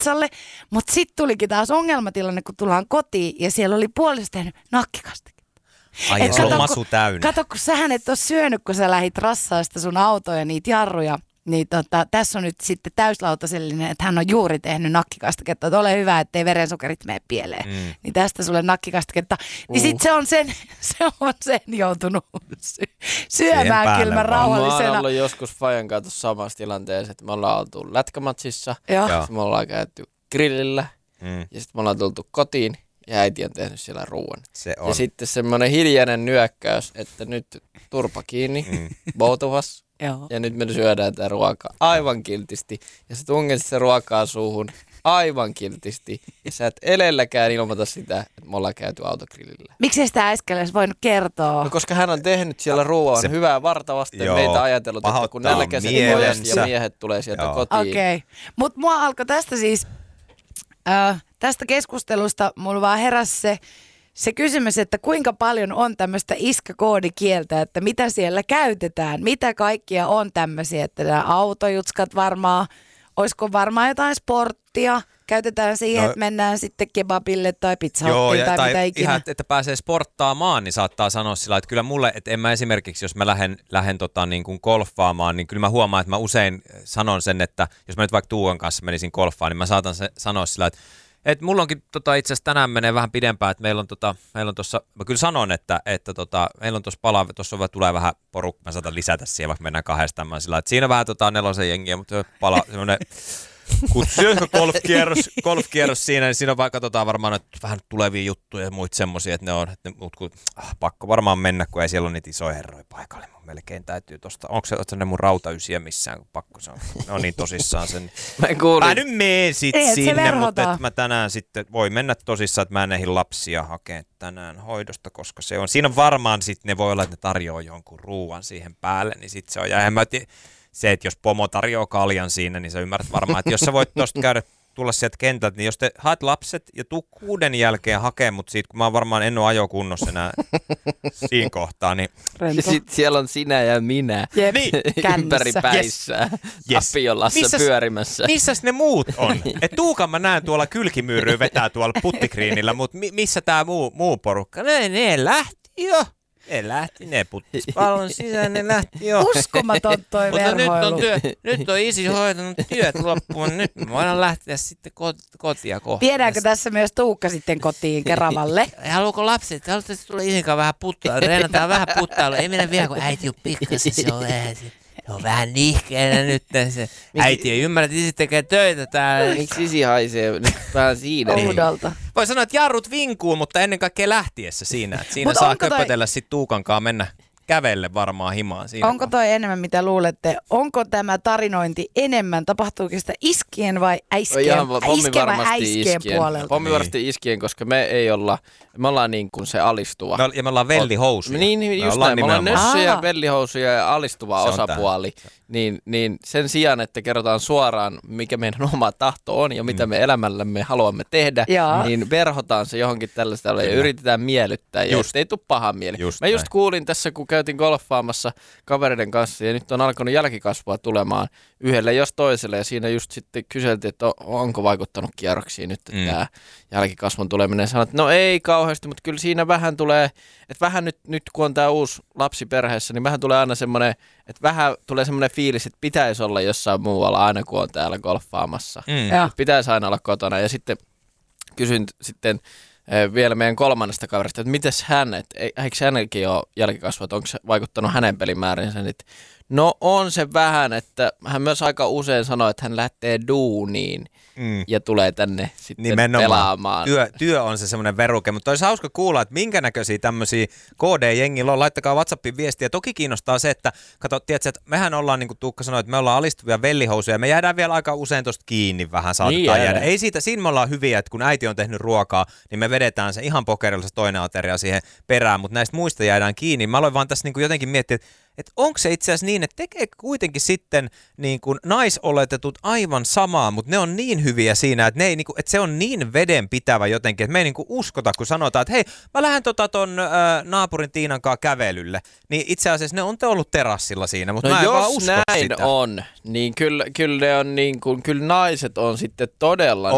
pizzalle, mutta sitten tulikin taas ongelmatilanne, kun tullaan kotiin ja siellä oli puolesta tehnyt nakkikastiketta. Ai, se on masu täynnä. Kato, kun sähän et ole syönyt, kun sä lähit rassaamaan sitä sun autoa ja niitä jarruja. Niin tässä on nyt sitten täyslautasellinen, että hän on juuri tehnyt nakkikastiketta. Että ole hyvä, ettei verensokerit mene pieleen. Niin tästä sulle nakkikastiketta. Niin sitten se on sen joutunut syömään kyllä mä rauhallisena. Mä oon ollut joskus Fajan kanssa samassa tilanteessa, että me ollaan oltu lätkämatsissa. Sitten me ollaan käyty grillillä. Ja sitten me ollaan tultu kotiin ja äiti on tehnyt siellä ruuan. Ja sitten semmoinen hiljainen nyökkäys, että nyt turpa kiinni, both of us. Joo. Ja nyt me syödään tätä ruokaa aivan kiltisti. Ja sä tungesit se ruokaa suuhun aivan kiltisti. Ja sä et elelläkään ilmoita sitä, että me ollaan käyty autogrillillä. Miksi sitä äsken olisi voinut kertoa? No koska hän on tehnyt siellä ruoan hyvää vartavasti. Meitä ajatellut, että kun nälkäiset pojat ja miehet tulee sieltä kotiin. Okei. Mutta mua alkoi tästä siis, tästä keskustelusta mulla vaan heräsi se kysymys, että kuinka paljon on tämmöistä iskäkoodikieltä, että mitä siellä käytetään, mitä kaikkia on tämmöisiä, että nämä autojutskat varmaan, olisiko varmaan jotain sporttia, käytetään siihen, että mennään sitten kebabille tai pizzahottiin tai mitä ikinä. Ihan, että pääsee sporttaamaan, niin saattaa sanoa sillä, että kyllä mulle, että en mä esimerkiksi, jos mä lähden niin kuin golfaamaan, niin kyllä mä huomaan, että mä usein sanon sen, että jos mä nyt vaikka Tuuan kanssa menisin golfaan, niin mä saatan sanoa sillä, että mulla onkin itse asiassa tänään menee vähän pidempään, että meillä on tuossa, mä kyllä sanon, että meillä on tuossa tulee vähän porukka, mä saatan lisätä siihen, vaikka mennään kahdestaan, mä sillä, että siinä on vähän nelosen jengiä, mutta semmoinen golfkierros siinä, niin siinä on vaikka varmaan vähän tulevia juttuja ja muita semmoisia, että ne on, pakko varmaan mennä, kun ei siellä ole niitä isoja herroja paikalle. Melkein täytyy tosta. Onko se ne mun rautaysiä missään, kun pakko se on. Ne on niin tosissaan sen. Mä nyt meen sit sinne, mutta mä tänään sitten voi mennä tosissaan, että mä en ehdi lapsia hakea tänään hoidosta, koska se on. Siinä on varmaan sitten ne voi olla, että ne tarjoaa jonkun ruuan siihen päälle, niin sitten se on. Ja se, että jos pomo tarjoaa kaljan siinä, niin sä ymmärrät varmaan, että jos sä voit tosta tulla sieltä kentältä, niin jos te haet lapset ja tuu 6 jälkeen hakee, mutta siitä kun mä varmaan en ole ajokunnossa enää siinä kohtaa, niin... Ja sitten siellä on sinä ja minä ympäri päissä, Tapiolassa pyörimässä. Missäs ne muut on? Et Tuukan mä näen tuolla kylkimyyryä vetää tuolla puttikriinillä, mutta missä tää muu porukka? Ne lähti jo. Ne puttis pallon sisään, ne lähti jo. Uskomaton toi verhoilu. Nyt on isi hoitanut työt loppuun, nyt me voidaan lähteä sitten kotia kohta. Viedäänkö tässä myös Tuukka sitten kotiin Keravalle? Haluuko lapset? Haluaisi tulla isinkaan vähän puttailla? Reenataan vähän puttailla. Ei mennä vielä, kun äiti on pikkasen. Se on vähän nihkeänä nyt. Se äiti ei ymmärrä, että isi tekee töitä täällä. Miksi isi haisee nyt vähän siinä? Oudolta. Voi sanoa, että jarrut vinkuu, mutta ennen kaikkea lähtiessä siinä. Että siinä saa köpötellä sitten Tuukankaan mennä kävelle varmaan himaan siinä. Onko toi enemmän mitä luulette? Onko tämä tarinointi enemmän? Tapahtuuko sitä iskien vai äiskien? Äiskien puolelta? Pommi varmasti iskien, koska me ollaan niin kuin se alistuva. Me ollaan vellihousuja. Niin just näin. Me ollaan nössöjä, vellihousuja ja alistuva osapuoli. Niin sen sijaan, että kerrotaan suoraan, mikä meidän oma tahto on ja mitä me elämällämme haluamme tehdä, niin verhotaan se johonkin tällaista ja yritetään miellyttää, ja ei tule paha mieli. Mä just kuulin tässä, kun käytiin golfaamassa kavereiden kanssa, ja nyt on alkanut jälkikasvua tulemaan yhdelle jos toiselle, ja siinä just sitten kyseltiin, että onko vaikuttanut kierroksiin nyt tämä jälkikasvun tuleminen. Sanoin, että no ei kauheasti, mutta kyllä siinä vähän tulee, että vähän nyt kun on tämä uusi lapsi perheessä, niin vähän tulee aina semmoinen, että vähän tulee semmoinen fiilis, että pitäisi olla jossain muualla aina kun on täällä golfaamassa. Pitäisi aina olla kotona. Ja sitten kysyin sitten vielä meidän kolmannesta kaverista, että mites hän, että eikö hänelläkin ole jälkikasvua, että onko se vaikuttanut hänen pelimäärinsä. No on se vähän, että hän myös aika usein sanoo, että hän lähtee duuniin ja tulee tänne sitten nimenomaan pelaamaan. Työ on se semmoinen veruke, mutta olisi hauska kuulla, että minkä näköisiä tämmöisiä KD-jengillä on. Laittakaa WhatsAppin viestiä. Toki kiinnostaa se, että kato, tiedätkö, että mehän ollaan, niin kuin Tuukka sanoi, että me ollaan alistuvia vellihousuja. Me jäädään vielä aika usein tosta kiinni vähän, saatetaan jäädä. Ei siitä, siinä me ollaan hyviä, että kun äiti on tehnyt ruokaa, niin me vedetään se ihan pokerilla se toinen ateria siihen perään, mutta näistä muista jäädään kiinni. Mä aloin vaan tässä niin kuin jotenkin miettiä, että onko se itse asiassa niin, että tekee kuitenkin sitten niin kuin naisoletetut aivan samaa, mutta ne on niin hyviä siinä, että, ne ei, niin kuin, että se on niin vedenpitävä jotenkin, että me ei niin kuin uskota, kun sanotaan, että hei, mä lähden ton naapurin Tiinan kanssa kävelylle, niin itse asiassa ne on ollut terassilla siinä, mutta mä en vaan usko sitä. Jos näin on, niin kyllä ne on niin kuin, kyllä naiset on sitten todella